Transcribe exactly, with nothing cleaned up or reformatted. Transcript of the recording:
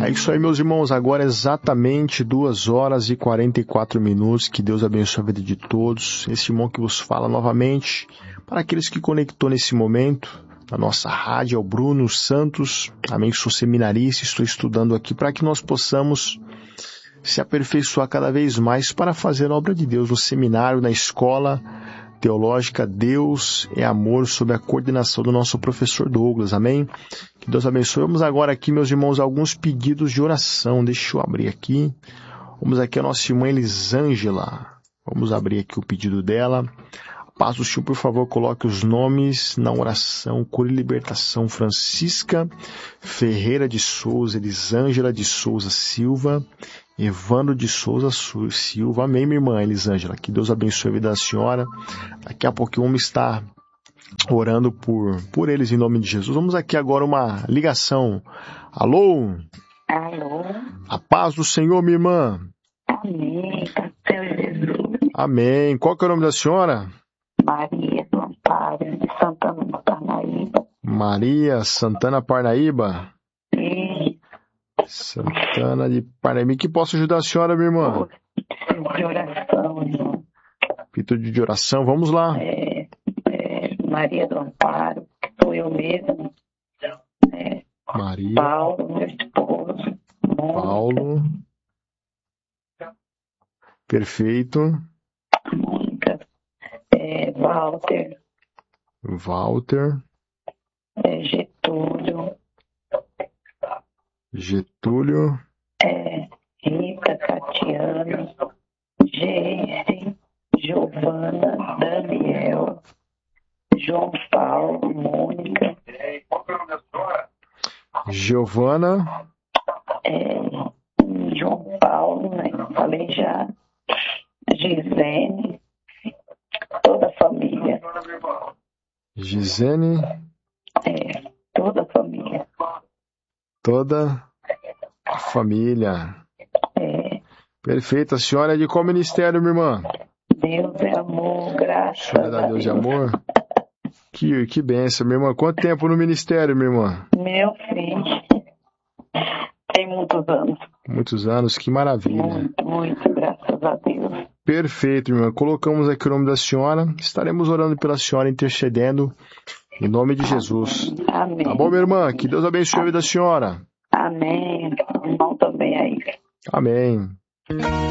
É isso aí, meus irmãos. Agora é exatamente duas horas e quarenta e quatro minutos. Que Deus abençoe a vida de todos. Esse irmão que vos fala novamente, para aqueles que conectou nesse momento, na nossa rádio, é o Bruno Santos. Amém. Sou seminarista, estou estudando aqui para que nós possamos se aperfeiçoar cada vez mais para fazer a obra de Deus no seminário, na escola teológica. Deus é amor, sob a coordenação do nosso professor Douglas. Amém? Que Deus abençoe. Vamos agora aqui, meus irmãos, alguns pedidos de oração. Deixa eu abrir aqui. Vamos aqui a nossa irmã Elisângela. Vamos abrir aqui o pedido dela. Paz do Senhor, por favor, coloque os nomes na oração. Cura e libertação. Francisca Ferreira de Souza, Elisângela de Souza Silva, Evandro de Souza Silva. Amém, minha irmã Elisângela. Que Deus abençoe a vida da senhora. Daqui a pouquinho vamos estar orando por, por eles em nome de Jesus. Vamos aqui agora uma ligação. Alô? Alô? A paz do Senhor, minha irmã. Amém. Senhor Jesus. Amém. Qual que é o nome da senhora? Maria do Amparo, de Santana do Parnaíba. Maria Santana Parnaíba. E Santana de Parnaíba. Que posso ajudar a senhora, minha irmã? de oração, irmão. Pedido de oração. Vamos lá. É, é, Maria do Amparo, que sou eu mesma. É, Maria. Paulo, meu esposo. Mônica, Paulo. Perfeito. Mônica. É, Walter. Walter. É, Getúlio. Getúlio. É, Rita, Catiano. Geise. Giovana. Daniel. João Paulo. Mônica. Giovana. É, João Paulo, né? Falei já. Gisene. Toda a família. Gisene. É, toda a família. Toda a família. É, Perfeito. A senhora é de qual ministério, minha irmã? Deus é amor, graças A senhora é da a Deus Deus. de amor? Que, que bênção, minha irmã. Quanto tempo no ministério, minha irmã? Meu filho, tem muitos anos. Muitos anos. Que maravilha. Muito, muito, graças a Deus. Perfeito, minha irmã. Colocamos aqui o nome da senhora. Estaremos orando pela senhora, intercedendo em nome de Jesus. Amém. Tá bom, minha irmã? Que Deus abençoe a vida da senhora. Amém. O irmão também aí. Amém.